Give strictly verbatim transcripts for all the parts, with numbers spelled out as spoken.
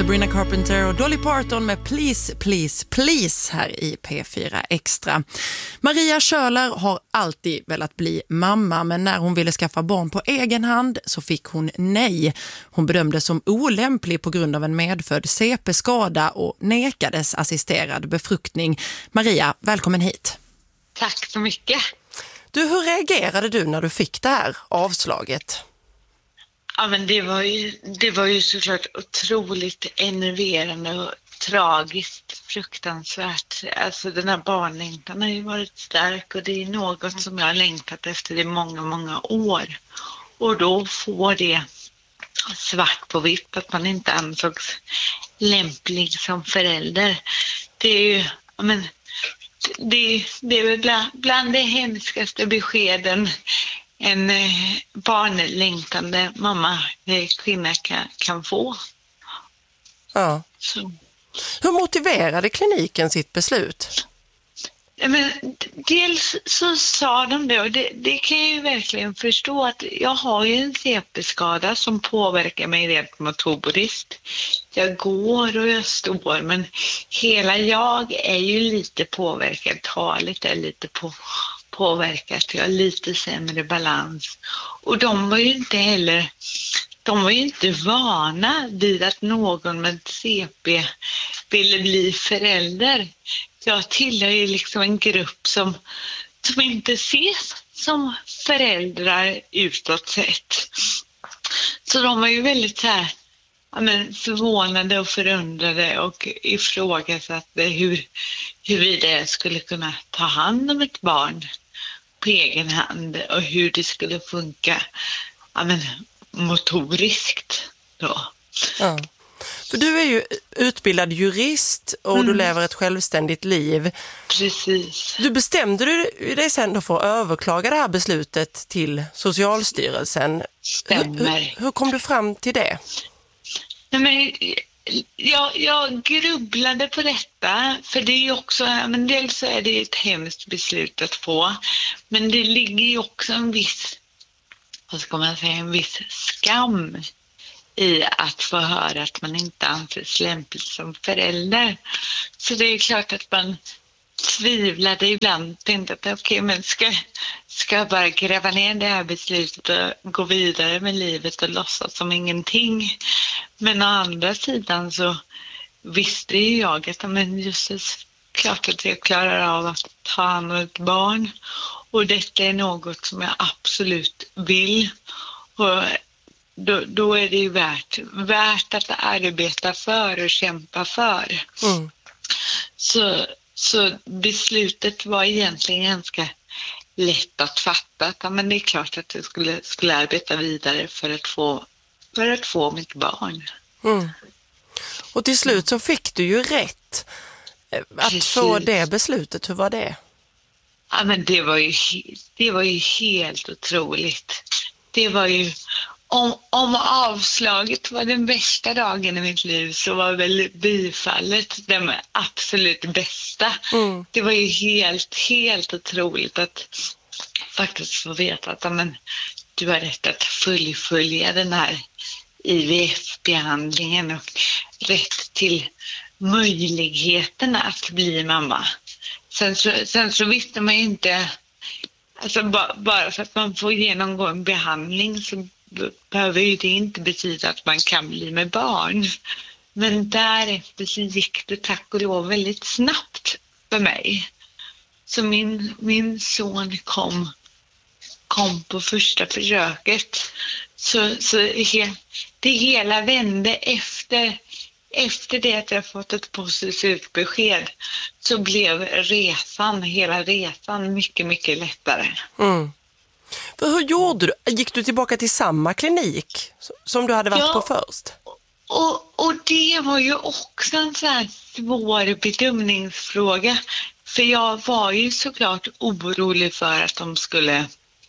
Sabrina Carpenter och Dolly Parton med Please, Please, Please här i P fyra Extra. Maria Schöler har alltid velat bli mamma, men när hon ville skaffa barn på egen hand så fick hon nej. Hon bedömdes som olämplig på grund av en medfödd C P-skada och nekades assisterad befruktning. Maria, välkommen hit. Tack så mycket. Du, hur reagerade du när du fick det här avslaget? Ja, men det var ju, det var ju såklart otroligt enerverande och tragiskt, fruktansvärt. Alltså den här barnlängtan har ju varit stark och det är något som jag har längtat efter i många, många år. Och då får det svart på vitt att man inte ansågs lämplig som förälder. Det är ju, ja, men det, det är väl bland, bland de hemskaste beskeden en eh, barnlängtande mamma, eh, kvinna kan, kan få. Ja. Så. Hur motiverade kliniken sitt beslut? Men, dels så sa de det, och det, det kan jag ju verkligen förstå, att jag har ju en C P-skada som påverkar mig rent motoriskt. Jag går och jag står, men hela jag är ju lite påverkad. Talet är lite på, påverkat. Jag har lite sämre balans. Och de var ju inte heller... De var ju inte vana vid att någon med C P ville bli förälder. Jag tillhör ju liksom en grupp som, som inte ses som föräldrar utåt sett. Så de var ju väldigt så här, ja, men förvånade och förundrade och ifrågasatte hur, hur jag skulle kunna ta hand om ett barn på egen hand och hur det skulle funka, ja, men motoriskt då. Ja. För du är ju utbildad jurist och mm. du lever ett självständigt liv. Precis. Du bestämde dig sen då för att överklaga det här beslutet till Socialstyrelsen. Stämmer. Hur, hur kom du fram till det? Nej, men jag, jag grubblade på detta, för det är ju också, men dels så är det ett hemskt beslut att få, men det ligger ju också en viss, vad ska man säga, en viss skam i att få höra att man inte anses lämplig som förälder. Så det är klart att man tvivlade ibland, tänkte att okej, okay, men ska, ska jag bara gräva ner det här beslutet och gå vidare med livet och låtsas som ingenting. Men å andra sidan så visste ju jag att men just det, klart att jag klarar av att ta hand om ett barn. Och detta är något som jag absolut vill. Och då, då är det ju värt, värt att arbeta för och kämpa för. Mm. Så, så beslutet var egentligen ganska lätt att fatta. Ja, men det är klart att jag skulle, skulle arbeta vidare för att få, för att få mitt barn. Mm. Och till slut så fick du ju rätt att Precis. Få det beslutet. Hur var det? Ja, men det var ju, det var ju helt otroligt. Det var ju, om, om avslaget var den bästa dagen i mitt liv så var väl bifallet den absolut bästa. Mm. Det var ju helt, helt otroligt att faktiskt få veta att men, du har rätt att fullfölja den här I V F-behandlingen och rätt till möjligheten att bli mamma. Sen så, sen så visste man ju inte, alltså ba, bara för att man får genomgå en behandling så behöver ju det inte betyda att man kan bli med barn. Men därefter så gick det tack och lov väldigt snabbt för mig. Så min, min son kom, kom på första försöket. Så, så he, det hela vände efter... Efter det att jag fått ett positivt besked så blev resan, hela resan mycket, mycket lättare. Mm. För hur gjorde du? Gick du tillbaka till samma klinik som du hade varit ja, på först? Och, och det var ju också en så här svår bedömningsfråga. För jag var ju såklart orolig för att de skulle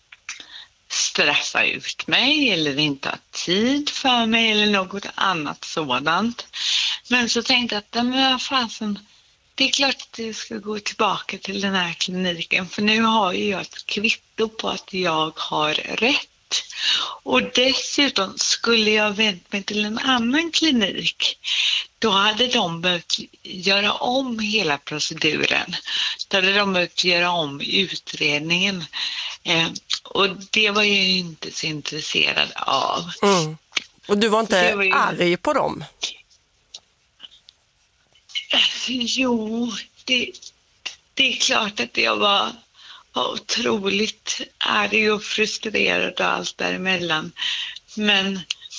stressa ut mig eller inte ha tid för mig eller något annat sådant. Men så tänkte jag att men vad fasen, det är klart att jag ska gå tillbaka till den här kliniken, för nu har ju jag ett kvitto på att jag har rätt. svårt. Och dessutom skulle jag vänt mig till en annan klinik. Då hade de behövt göra om hela proceduren. Då hade de behövt göra om utredningen. Eh, och det var jag ju inte så intresserad av. Mm. Och du var inte var ju... arg på dem? Jo, det, det är klart att jag var, var otroligt arg och frustrerad och allt däremellan. Men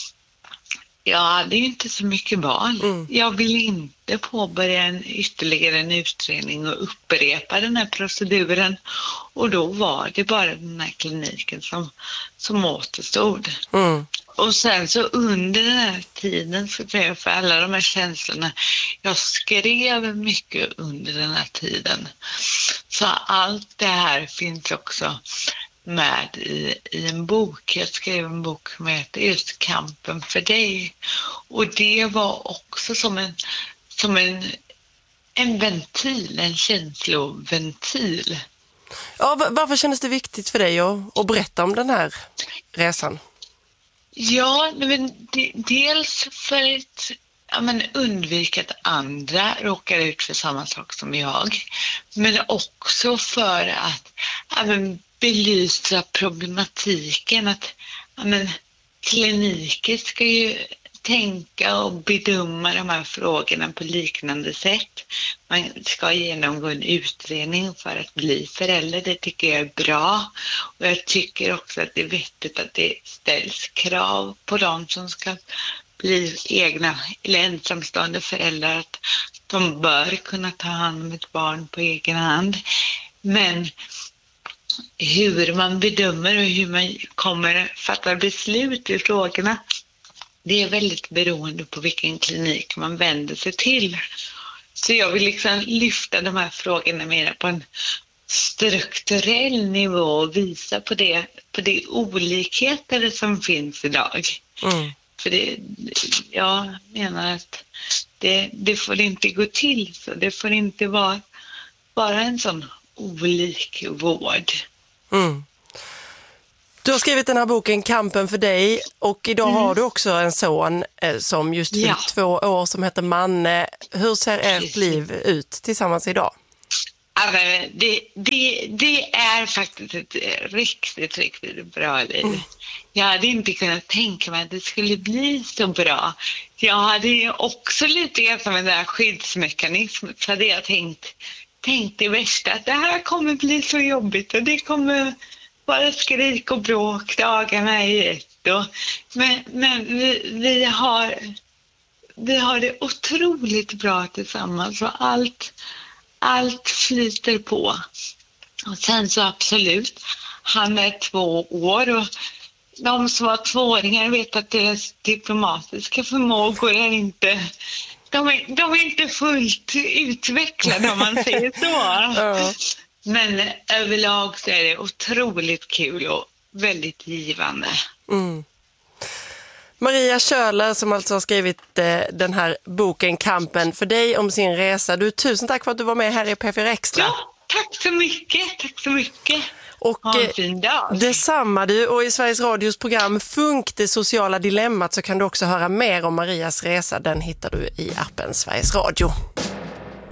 jag hade ju inte så mycket val. Mm. Jag ville inte påbörja en, ytterligare en utredning och upprepa den här proceduren. Och då var det bara den här kliniken som, som återstod. Mm. Och sen så under den här tiden så blev jag för alla de här känslorna. Jag skrev mycket under den här tiden. Så allt det här finns också med i, i en bok. Jag skrev en bok som heter just Kampen för dig. Och det var också som en, som en, en ventil, en känsloventil. Ja, varför kändes det viktigt för dig att, att berätta om den här resan? Ja, men det, dels för att ja, men undvika att andra råkar ut för samma sak som jag. Men också för att ja, men belysa problematiken. Att ja, men kliniker ska ju tänka och bedöma de här frågorna på liknande sätt. Man ska genomgå en utredning för att bli förälder. Det tycker jag är bra. Och jag tycker också att det är vettigt att det ställs krav på dem som ska bli egna eller ensamstående föräldrar. Att de bör kunna ta hand om ett barn på egen hand. Men hur man bedömer och hur man kommer fatta beslut i frågorna, det är väldigt beroende på vilken klinik man vänder sig till. Så jag vill liksom lyfta de här frågorna mer på en strukturell nivå och visa på det, på de olikheter som finns idag. Mm. För det, jag menar att det, det får inte gå till så. Det får inte vara bara en sån olik vård. Mm. Du har skrivit den här boken Kampen för dig och idag mm. har du också en son eh, som just fyllt ja. två år som heter Manne. Hur ser ert liv ut tillsammans idag? Alltså, det, det, det är faktiskt ett riktigt, riktigt bra liv. Mm. Jag hade inte kunnat tänka mig att det skulle bli så bra. Jag hade ju också lite grann som en där skyddsmekanism, så hade jag tänkt, tänkt det värsta, att det här kommer bli så jobbigt och det kommer bara skrik och bråk dagarna i ett. Och, men men vi, vi, har, vi har det otroligt bra tillsammans och allt, allt flyter på. Och sen så absolut, han är två år och de som var tvååringar vet att deras diplomatiska förmågor är inte, de är, de är inte fullt utvecklade om man säger så. Ja. Men överlag så är det otroligt kul och väldigt givande. Mm. Maria Schöler som alltså har skrivit eh, den här boken Kampen för dig om sin resa. Du, tusen tack för att du var med här i P fyra Extra. Ja, tack så mycket. Tack så mycket. Och ha en fin dag. Detsamma du, och i Sveriges Radios program Funk, det sociala dilemmat, så kan du också höra mer om Marias resa. Den hittar du i appen Sveriges Radio.